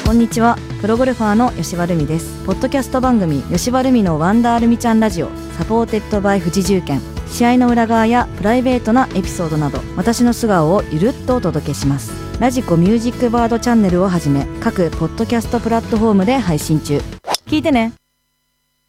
こんにちは、プロゴルファーの吉羽ルミです。ポッドキャスト番組吉羽ルミのワンダールミちゃんラジオ、サポーテッドバイ富士重建。試合の裏側やプライベートなエピソードなど、私の素顔をゆるっとお届けします。ラジコミュージックバードチャンネルをはじめ、各ポッドキャストプラットフォームで配信中。聞いてね。